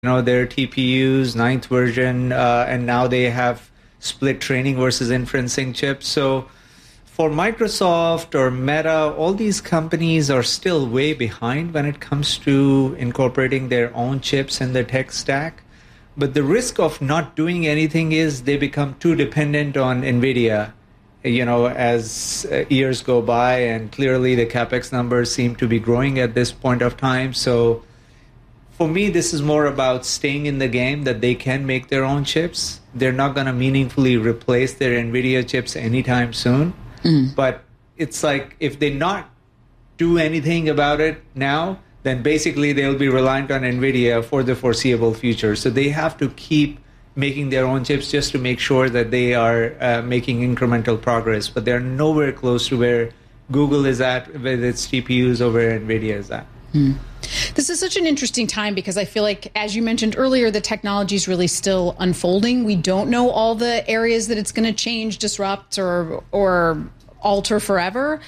their TPUs, ninth version, and now they have split training versus inferencing chips. So for Microsoft or Meta, all these companies are still way behind when it comes to incorporating their own chips in their tech stack. But the risk of not doing anything is they become too dependent on NVIDIA, as years go by, and clearly the CapEx numbers seem to be growing at this point of time. So for me, this is more about staying in the game, that they can make their own chips. They're not going to meaningfully replace their NVIDIA chips anytime soon. But it's like if they not do anything about it now, then basically they'll be reliant on NVIDIA for the foreseeable future. So they have to keep making their own chips just to make sure that they are making incremental progress. But they're nowhere close to where Google is at with its GPUs or where NVIDIA is at. This is such an interesting time because I feel like, as you mentioned earlier, the technology is really still unfolding. We don't know all the areas that it's going to change, disrupt, or alter forever.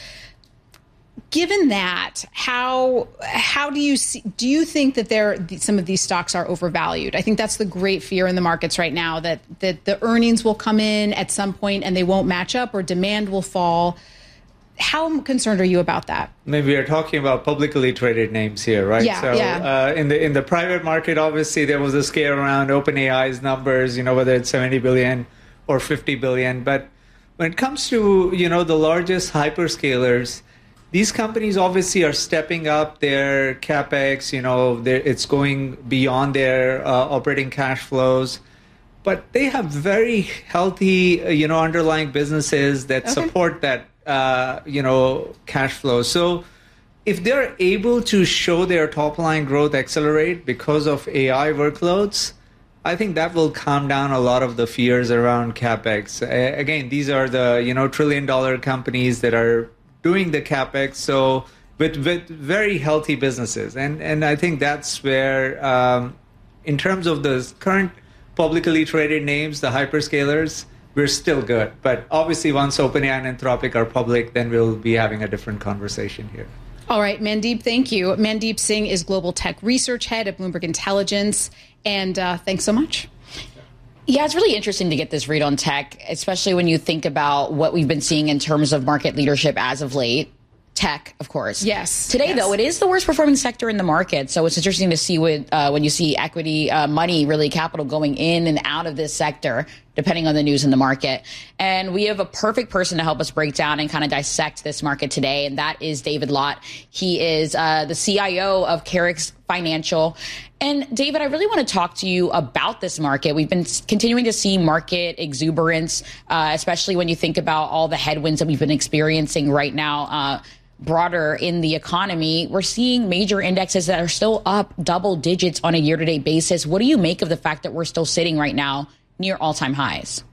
Given that, how do you do you think that some of these stocks are overvalued? I think that's the great fear in the markets right now, that the earnings will come in at some point and they won't match up, or demand will fall. How concerned are you about that? Maybe we are talking about publicly traded names here, right? Yeah. In the private market, obviously, there was a scare around OpenAI's numbers, whether it's 70 billion or 50 billion. But when it comes to, the largest hyperscalers, these companies obviously are stepping up their CapEx. It's going beyond their operating cash flows. But they have very healthy, underlying businesses that support that cash flow. So if they're able to show their top line growth accelerate because of AI workloads, I think that will calm down a lot of the fears around CapEx. Again, these are the, trillion-dollar companies that are doing the CapEx, so with very healthy businesses. And I think that's where, in terms of the current publicly traded names, the hyperscalers, we're still good. But obviously, once OpenAI and Anthropic are public, then we'll be having a different conversation here. All right, Mandeep, thank you. Mandeep Singh is Global Tech Research Head at Bloomberg Intelligence. And thanks so much. Yeah, it's really interesting to get this read on tech, especially when you think about what we've been seeing in terms of market leadership as of late. Tech, of course. Yes. Today, though, it is the worst performing sector in the market. So it's interesting to see when you see equity money, really capital going in and out of this sector, depending on the news in the market. And we have a perfect person to help us break down and kind of dissect this market today. And that is David Lott. He is the CIO of Carix Financial. And David, I really want to talk to you about this market. We've been continuing to see market exuberance, especially when you think about all the headwinds that we've been experiencing right now. Broader in the economy, we're seeing major indexes that are still up double digits on a year-to-date basis. What do you make of the fact that we're still sitting right now near all-time highs?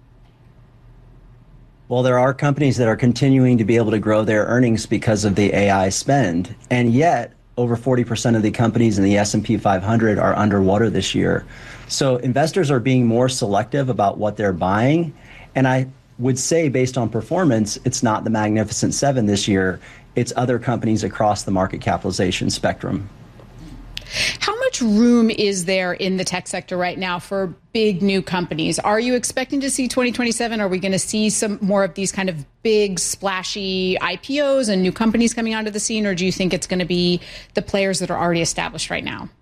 Well, there are companies that are continuing to be able to grow their earnings because of the AI spend, and yet over 40% of the companies in the S&P 500 are underwater this year. So investors are being more selective about what they're buying, and I would say based on performance, it's not the Magnificent Seven this year. It's other companies across the market capitalization spectrum. How much room is there in the tech sector right now for big new companies? Are you expecting to see 2027? Are we going to see some more of these kind of big splashy IPOs and new companies coming onto the scene? Or do you think it's going to be the players that are already established right now?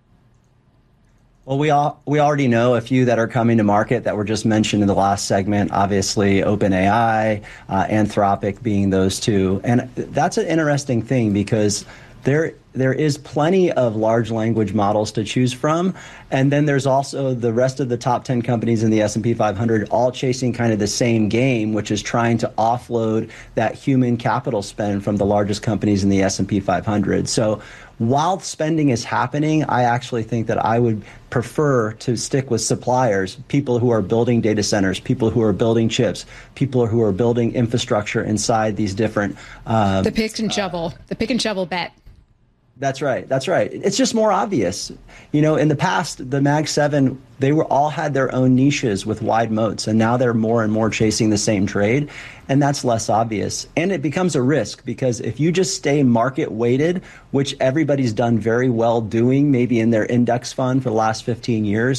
Well, we already know a few that are coming to market that were just mentioned in the last segment. Obviously, OpenAI, Anthropic being those two. And that's an interesting thing because there is plenty of large language models to choose from. And then there's also the rest of the top 10 companies in the S&P 500 all chasing kind of the same game, which is trying to offload that human capital spend from the largest companies in the S&P 500. So while spending is happening, I actually think that I would prefer to stick with suppliers, people who are building data centers, people who are building chips, people who are building infrastructure inside these different... the pick and shovel bet. That's right. That's right. It's just more obvious. You know, in the past, the Mag 7, they were all had their own niches with wide moats, and now they're more and more chasing the same trade, and that's less obvious. And it becomes a risk because if you just stay market weighted, which everybody's done very well doing, maybe in their index fund for the last 15 years,